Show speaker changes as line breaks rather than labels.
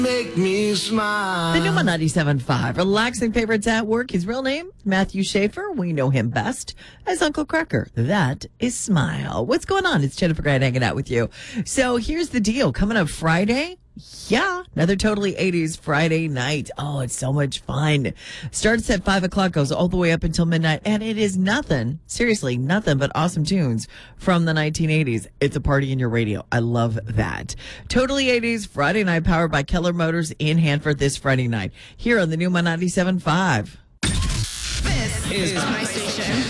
Make me smile.
The new 97.5. Relaxing favorites at work. His real name, Matthew Schaefer. We know him best as Uncle Cracker. That is Smile. What's going on? It's Jennifer Grant hanging out with you. So here's the deal. Coming up Friday. Yeah, another totally 80s Friday night. Oh, it's so much fun. Starts at 5 o'clock, goes all the way up until midnight, and it is nothing, seriously, nothing but awesome tunes from the 1980s. It's a party in your radio. I love that. Totally 80s Friday night, powered by Keller Motors in Hanford this Friday night. Here on the new 97.5.
This is my station.